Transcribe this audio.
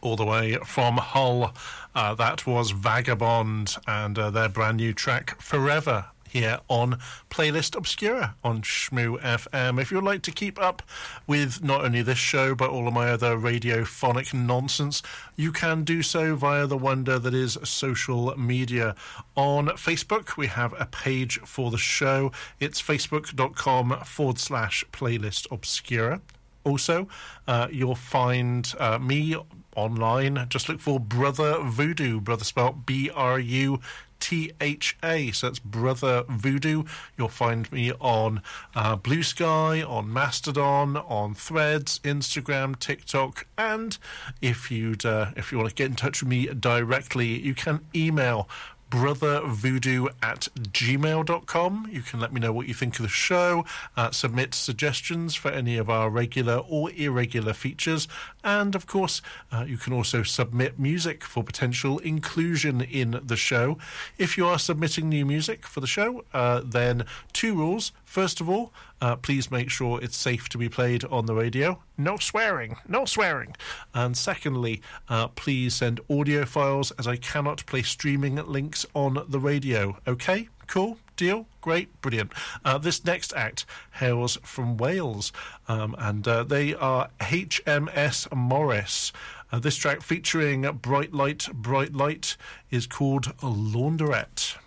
all the way from Hull. That was Vagabond and their brand new track Forever here on Playlist Obscura on Shmoo FM. If you'd like to keep up with not only this show but all of my other radiophonic nonsense, you can do so via the wonder that is social media. On Facebook we have a page for the show. It's facebook.com/Playlist Obscura. Also, you'll find me online. Just look for Brother Voodoo, brother spelled BRUTHA. So that's Brother Voodoo. You'll find me on Blue Sky, on Mastodon, on Threads, Instagram, TikTok, and if you want to get in touch with me directly, you can email brothervoodoo@gmail.com. You can let me know what you think of the show, submit suggestions for any of our regular or irregular features, and of course you can also submit music for potential inclusion in the show. If you are submitting new music for the show, then 2 rules. First of all, please make sure it's safe to be played on the radio. No swearing, no swearing. And secondly, please send audio files, as I cannot play streaming links on the radio. Okay? Cool? Deal? Great? Brilliant. This next act hails from Wales, and they are HMS Morris. This track featuring Bright Light is called Laundrette.